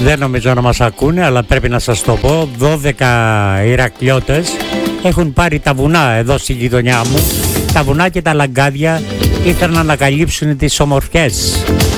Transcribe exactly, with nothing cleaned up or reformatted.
Δεν νομίζω να μας ακούνε, αλλά πρέπει να σας το πω. δώδεκα Ηρακλιώτες έχουν πάρει τα βουνά εδώ στη γειτονιά μου. Τα βουνά και τα λαγκάδια ήθελαν να ανακαλύψουν τις ομορφιές